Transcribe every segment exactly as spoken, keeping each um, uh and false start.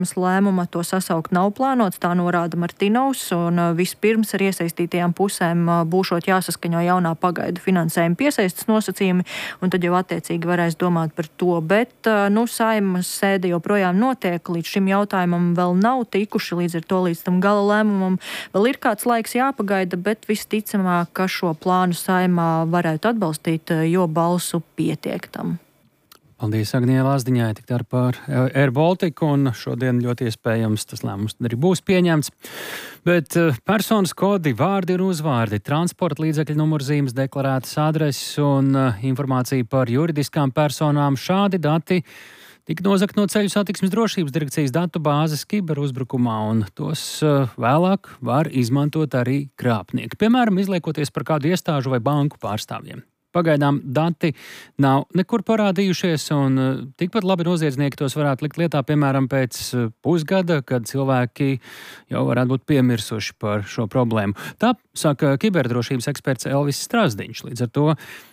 Lēmuma to sasaukt nav plānots, tā norāda Martinovs, un vispirms ar iesaistītajām pusēm būšot jāsaskaņo jaunā pagaidu finansējuma piesaistes nosacījumi, un tad jau attiecīgi varēs domāt par to, bet, nu, Saeimas sēde joprojām notiek, līdz šim jautājumam vēl nav tikuši, līdz ar to līdz tam gala lēmumam vēl ir kāds laiks jāpagaida, bet visticamāk, ka šo plānu Saeimā varētu atbalstīt, jo balsu pietiek tam. Paldies Agnijai Lazdiņai tik tā par Air Baltica, un šodien ļoti iespējams tas lēmums arī būs pieņemts. Bet personas kodi, vārdi un uzvārdi, transporta līdzekļu numurzīmes, deklarētas adreses un informācija par juridiskām personām, šādi dati tika nozagt no Ceļu satiksmes drošības direkcijas datu bāzes kiberuzbrukumā, un tos vēlāk var izmantot arī krāpnieki, piemēram, izliekoties par kādu iestāžu vai banku pārstāvjiem. Pagaidām dati nav nekur parādījušies, un tikpat labi noziedznieki tos varētu likt lietā, piemēram, pēc pusgada, kad cilvēki jau varētu būt piemirsuši par šo problēmu. Tā saka kiberdrošības eksperts Elvis Strazdiņš. Līdz ar to,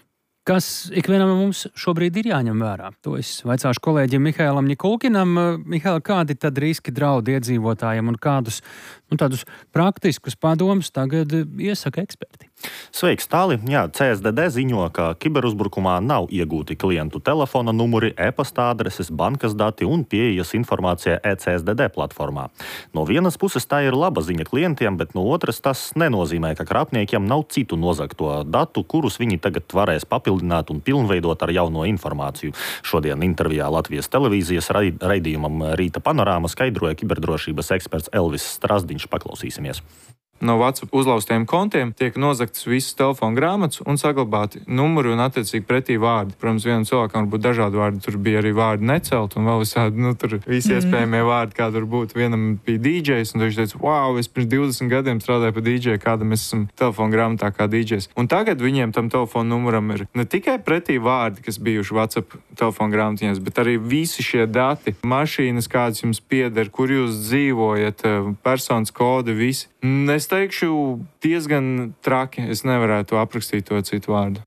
kas ikvienam mums šobrīd ir jāņem vērā. To es vaicāšu kolēģim Mihailam Nikulkinam. Mihail, kādi tad riski draudi iedzīvotājiem un kādus nu, tādus praktiskus padomus tagad iesaka eksperti? Sveiks, Tāli! Jā, C S D D ziņo, ka kiberuzbrukumā nav iegūti klientu telefona numuri, e-pasta adreses, bankas dati un pieejas informācija e C S D D platformā. No vienas puses tā ir laba ziņa klientiem, bet no otras tas nenozīmē, ka krāpniekiem nav citu nozagto datu, kurus viņi tagad varēs papildināt un pilnveidot ar jauno informāciju. Šodien intervijā Latvijas televīzijas raidījumam Rīta panorāma skaidroja kiberdrošības eksperts Elvis Strazdiņš. Paklausīsimies. No WhatsApp uzlauztiem kontiem tiek nozagtas visas telefona grāmatas un saglabāti numuri un attiecīgi pretī vārdi. Protams, vienam cilvēkam var būt dažādi vārdi, tur bija arī vārdi necelt un vēl visādi, nu, tur visi iespējamie vārdi, kā tur būtu. Vienam bija D Js, un viņš teica, wow, es pirms divdesmit gadiem strādāju par D J, kādam es esmu telefona grāmatā kā D Js. Un tagad viņiem tam telefona numuram ir ne tikai pretī vārdi, kas bijuši WhatsApp telefona grāmatiņās, bet arī visi šie dati, mašīnas, kādas jums pieder, kur jūs dzīvojat, personas kodi, visi. Es teikšu, diezgan traki. Es nevarētu aprakstīt to citu vārdu.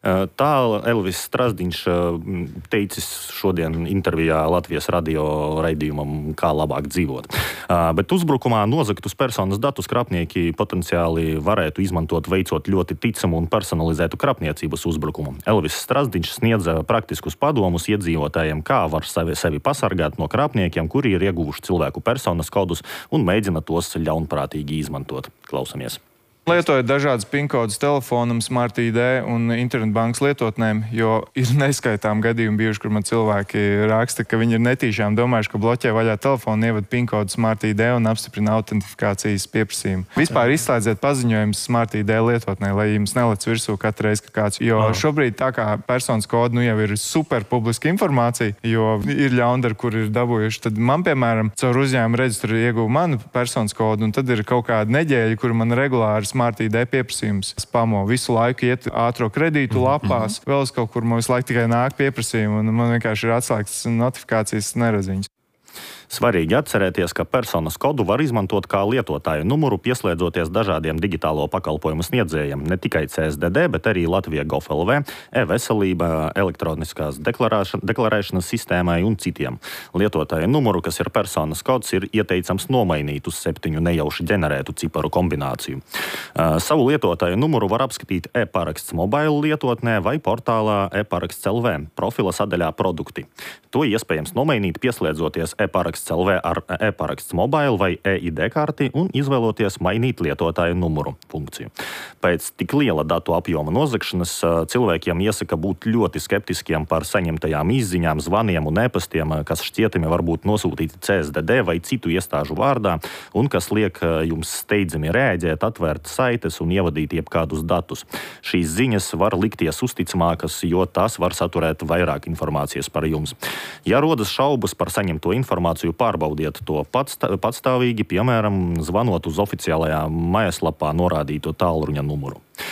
Tā Elvis Strazdiņš teicis šodien intervijā Latvijas radio raidījumam, kā labāk dzīvot. Bet uzbrukumā nozagtus personas datus krāpnieki potenciāli varētu izmantot, veicot ļoti ticamu un personalizētu krāpniecības uzbrukumu. Elvis Strazdiņš sniedza praktiskus padomus iedzīvotājiem, kā var sevi, sevi pasargāt no krāpniekiem, kuri ir ieguvuši cilvēku personas kodus un mēģina tos ļaunprātīgi izmantot. Klausamies. Lietojot dažādas PIN-kodus telefonam, Smart I D un internetbankas lietotnēm, jo ir neskaitām gadījumi bijuši, kur man cilvēki raksta, ka viņi ir netīšām domājuši, ka bloķē vaļā telefonu, ievada PIN-kodu Smart I D un apstiprina autentifikācijas pieprasījumu. Vispār izslēdziet paziņojumus Smart I D lietotnē, lai jums nelec virsū katru reizi, ka kāds, jo šobrīd tā kā personas kodu nu jau ir super publiska informācija, jo ir ļaundari, kur ir dabūjuši, tad man, piemēram, caur uzņēmumu reģistru ieguva manu personas kodu, un tad ir kaut kāda neģēļa, kur man regulāri Smart I D pieprasījums spamo. Visu laiku iet ātro kredītu lapās, vēl uz kaut kur man visu laiku tikai nāk pieprasījumi, un man vienkārši ir atslēgtas notifikācijas nereziņas. Svarīgi atcerēties, ka personas kodu var izmantot kā lietotāju numuru, pieslēdzoties dažādiem digitālo pakalpojumu sniedzējiem, ne tikai C S D D, bet arī Latvija Gov L V, e-veselība, elektroniskās deklarēšanas sistēmai un citiem. Lietotāju numuru, kas ir personas kods, ir ieteicams nomainīt uz septiņu nejauši ģenerētu ciparu kombināciju. Uh, savu lietotāju numuru var apskatīt e-paraksts mobile lietotnē vai portālā e-paraksts L V profila sadaļā produkti. To iespējams nomainīt, pieslēdzoties e-paraksts L V ar e-paraksts mobile vai E I D karti un izvēloties mainīt lietotāju numuru funkciju. Pēc tik liela datu apjoma nozagšanas cilvēkiem iesaka būt ļoti skeptiskiem par saņemtajām izziņām, zvaniem un e-pastiem, kas šķietami var būt nosūtīti C S D D vai citu iestāžu vārdā un kas liek jums steidzami rēģēt, atvērt saites un ievadīt jebkādus datus. Šīs ziņas var likties uzticamākas, jo tās var saturēt vairāk informācijas par jums. Ja rodas šaubas par saņemto informāciju, pārbaudiet to patstāvīgi, piemēram, zvanot uz oficiālajā mājaslapā norādīto tālruņa numuru.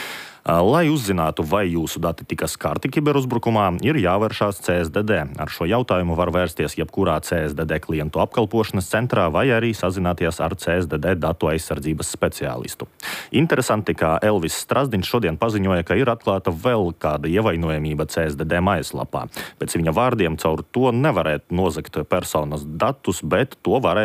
Lai uzzinātu, vai jūsu dati tika skarti kiberuzbrukumā, ir jāvēršās C S D D. Ar šo jautājumu var vērsties jebkurā C S D D klientu apkalpošanas centrā vai arī sazināties ar C S D D datu aizsardzības speciālistu. Interesanti, ka Elvis Strazdiņš šodien paziņoja, ka ir atklāta vēl kāda ievainojamība C S D D mājaslapā. Pēc viņa vārdiem caur to nevarētu nozagt personas datus, bet to varētu